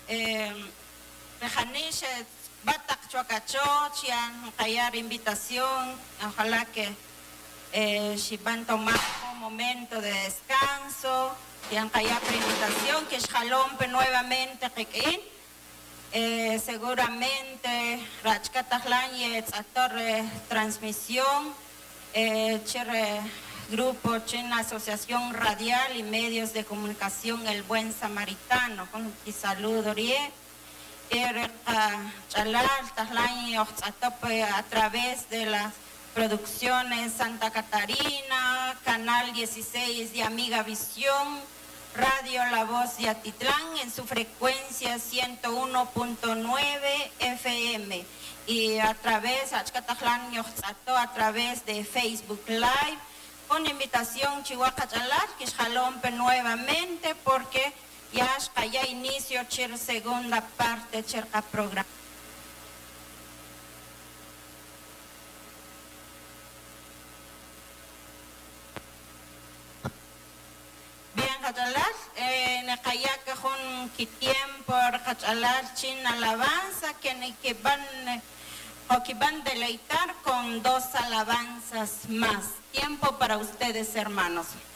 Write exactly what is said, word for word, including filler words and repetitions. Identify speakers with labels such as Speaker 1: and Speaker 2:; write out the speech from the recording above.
Speaker 1: Rejanisha, Batak Chuacachochian, Callar invitación, ojalá que eh, si van a tomar un momento de descanso, que han Callar invitación, que es Jalompe nuevamente, que eh, seguramente Rachcatajlan y a torre transmisión, eh, chere, grupo China Asociación Radial y Medios de Comunicación El Buen Samaritano, con y saludo rie. A través de las producciones Santa Catarina, Canal dieciséis de Amiga Visión, Radio La Voz de Atitlán en su frecuencia ciento uno punto nueve F M y a través a través de Facebook Live con invitación Chihuahua Chalar, que es Jalompe nuevamente porque ya, ya inicio la segunda parte del programa. Bien, Hachalar, en el kayak con que tiempo Hachalar Chin alabanza que, que van o que van a deleitar con dos alabanzas más. Tiempo para ustedes, hermanos.